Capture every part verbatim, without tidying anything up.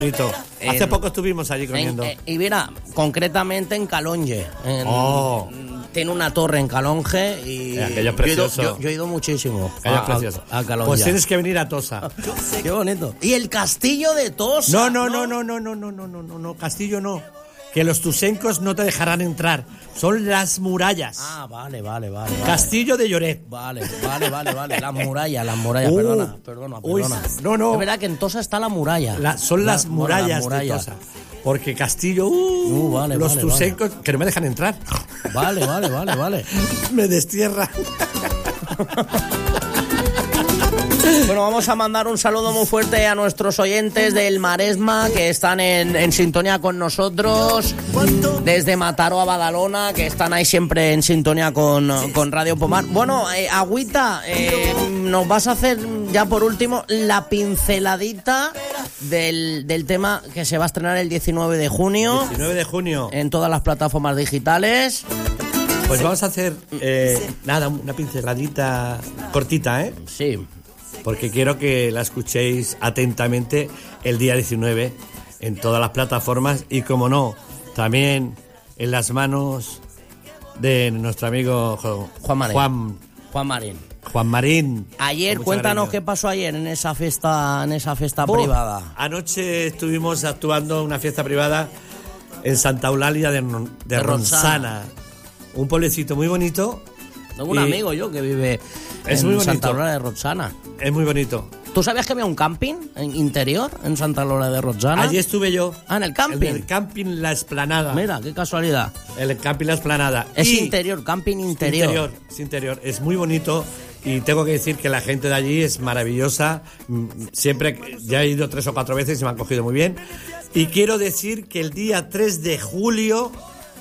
Hace en, poco estuvimos allí comiendo. En, y mira, concretamente en Calonge. En, oh. Tiene una torre en Calonge y eh, aquello es precioso. Yo he ido, yo, yo he ido muchísimo a, es precioso. a, a Calonge. Pues tienes que venir a Tossa. Qué bonito. Y el castillo de Tossa. No, no, no, no, no, no, no, no, no, no, no, castillo no. Que los tusencos no te dejarán entrar. Son las murallas. Ah, vale, vale, vale. Castillo vale. de Lloret. Vale, vale, vale, vale. Las murallas, las murallas. Uh, perdona, perdona, perdona. Uy, no, no. Es verdad que en Tossa está la muralla. La, son las, la, murallas bueno, las murallas de Tossa. Porque Castillo, uh, uh vale, los vale, tusencos, vale. que no me dejan entrar. Vale, vale, vale, vale. Me destierra. Bueno, vamos a mandar un saludo muy fuerte a nuestros oyentes del Maresma que están en, en sintonía con nosotros, desde Mataró a Badalona, que están ahí siempre en sintonía con, con Radio Pomar. Bueno, eh, Agüita, eh, nos vas a hacer ya por último la pinceladita del, del tema que se va a estrenar el diecinueve de junio. diecinueve de junio. En todas las plataformas digitales. Pues vamos a hacer, eh, nada, una pinceladita cortita, ¿eh? Sí. Porque quiero que la escuchéis atentamente el día diecinueve en todas las plataformas y, como no, también en las manos de nuestro amigo Juan Marín. Juan, Juan Marín. Juan Marín. Ayer, cuéntanos qué pasó ayer en esa fiesta, en esa fiesta oh, privada. Anoche estuvimos actuando en una fiesta privada en Santa Eulalia de, de, de Ronçana. Ronçana. Un pueblecito muy bonito. Tengo un amigo yo que vive es en muy bonito. Santa Eulalia de Ronçana. Es muy bonito. ¿Tú sabías que había un camping en interior en Santa Eulalia de Ronçana? Allí estuve yo. Ah, en el camping. En el camping La Esplanada. Mira, qué casualidad. El camping La Esplanada. Es y interior, camping interior. Interior, es interior. Es muy bonito y tengo que decir que la gente de allí es maravillosa. Siempre, ya he ido tres o cuatro veces y me han cogido muy bien. Y quiero decir que el día tres de julio,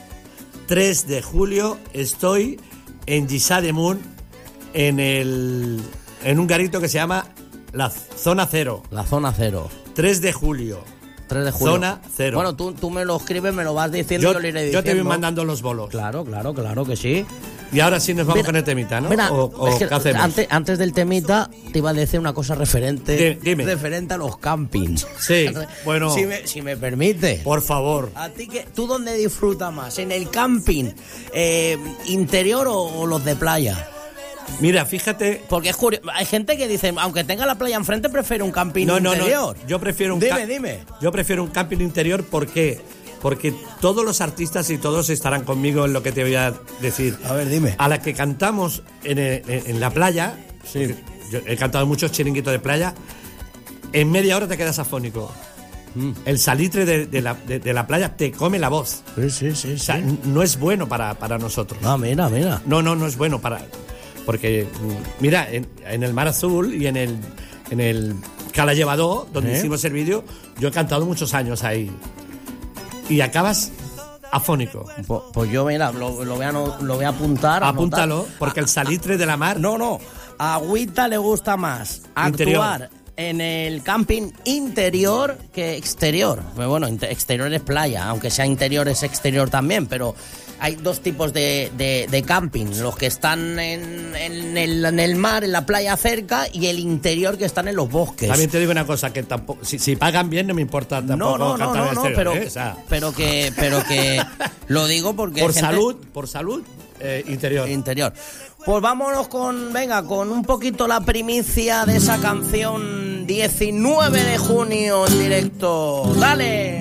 tres de julio, estoy en Lliçà d'Amunt, en el en un garito que se llama la Zona Cero. La Zona Cero. tres de julio. tres de julio. Zona Cero. Bueno, tú, tú me lo escribes, me lo vas diciendo yo, y yo le iré diciendo. Yo te voy mandando los bolos. Claro, claro, claro que sí. Y ahora sí nos vamos mira, con el temita, ¿no? Mira, o, o es que ¿qué hacemos? Antes, antes del temita te iba a decir una cosa referente, D- dime. referente a los campings. Sí, bueno. Si me, si me permite. Por favor. ¿A ti que tú dónde disfrutas más? ¿En el camping eh, interior o, o los de playa? Mira, fíjate. Porque es curioso. Hay gente que dice, aunque tenga la playa enfrente, prefiere un camping no, no, interior. No, yo prefiero un Dime, ca- dime. Yo prefiero un camping interior, ¿por qué? Porque todos los artistas y todos estarán conmigo en lo que te voy a decir. A ver, dime. A la que cantamos en, el, en la playa, sí. Yo he cantado muchos chiringuitos de playa, en media hora te quedas afónico. Mm. El salitre de, de, la, de, de la playa te come la voz. Sí, sí, sí. O sea, sí. no es bueno para, para nosotros. Ah, mira, mira. No, no, no es bueno para... Porque, mira, en, en el Mar Azul y en el, en el Cala Llevador, donde ¿Eh? hicimos el vídeo, yo he cantado muchos años ahí. Y acabas afónico. Pues, pues yo, mira, lo, lo, voy a, lo voy a apuntar. Apúntalo, anotar. porque el salitre de la mar... No, no. A Agüita le gusta más interior. Actuar en el camping interior que exterior. Pues bueno, exterior es playa, aunque sea interior es exterior también, pero hay dos tipos de, de, de camping, los que están en, en, el, en el mar, en la playa cerca, y el interior que están en los bosques. También te digo una cosa, que tampoco, si, si pagan bien no me importa tampoco. No, no, no, no, no, pero, ¿eh? O sea, pero que, pero que lo digo porque por gente, salud, por salud, eh, interior. Interior. Pues vámonos con, venga, con un poquito la primicia de esa canción diecinueve de junio en directo. ¡Dale!